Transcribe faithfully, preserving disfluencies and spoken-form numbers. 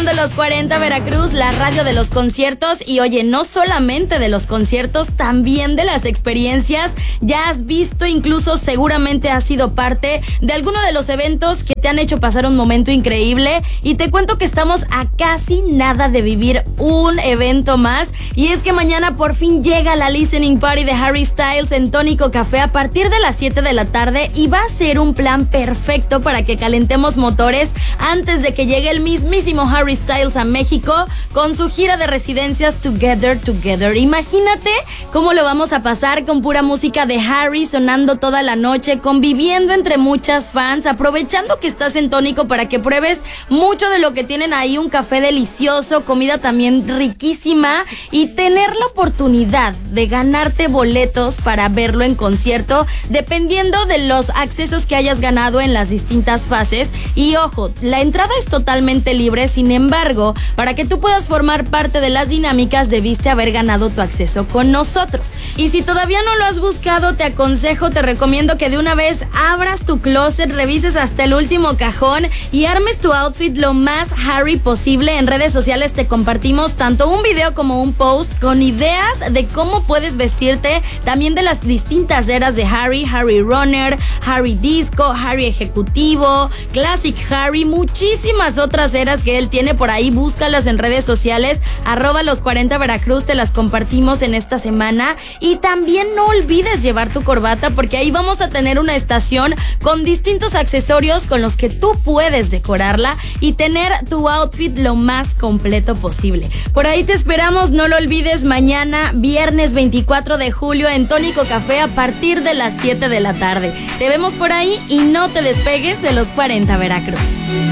escuchando Los cuarenta Veracruz, la radio de los conciertos. Y oye, no solamente de los conciertos, también de las experiencias. Ya has visto, incluso seguramente has sido parte de alguno de los eventos que te han hecho pasar un momento increíble. Y te cuento que estamos a casi nada de vivir un evento más. Y es que mañana por fin llega la Listening Party de Harry Styles en Tónico Café a partir de las siete de la tarde. Y va a ser un plan perfecto para que calentemos motores antes de que llegue el mismísimo Harry Styles a México con su gira de residencias Together Together. Imagínate cómo lo vamos a pasar con pura música de Harry sonando toda la noche, conviviendo entre muchas fans, aprovechando que estás en Tónico para que pruebes mucho de lo que tienen ahí, un café delicioso, comida también riquísima, y tener la oportunidad de ganarte boletos para verlo en concierto dependiendo de los accesos que hayas ganado en las distintas fases. Y ojo, la entrada es totalmente libre, sin embargo, para que tú puedas formar parte de las dinámicas debiste haber ganado tu acceso con nosotros. Y si todavía no lo has buscado, te aconsejo, te recomiendo que de una vez abras tu closet, revises hasta el último cajón y armes tu outfit lo más Harry posible. En redes sociales te compartimos tanto un video como un post con ideas de cómo puedes vestirte, también de las distintas eras de Harry, Harry Runner, Harry Disco, Harry Ejecutivo, Classic Harry, muchísimas otras eras que él tiene por ahí. Búscalas en redes sociales, arroba los cuarenta Veracruz, te las compartimos en esta semana. Y también no olvides llevar tu corbata, porque ahí vamos a tener una estación con distintos accesorios con los que tú puedes decorarla y tener tu outfit lo más completo posible. Por ahí te esperamos, no lo olvides, mañana viernes veinticuatro de julio en Tónico Café a partir de las siete de la tarde. Te vemos por ahí y no te despegues de Los cuarenta Veracruz.